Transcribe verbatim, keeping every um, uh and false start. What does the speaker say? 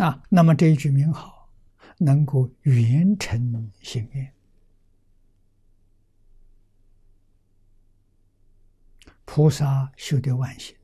啊，那么这一句名号能够圆成心愿，菩萨修得万行，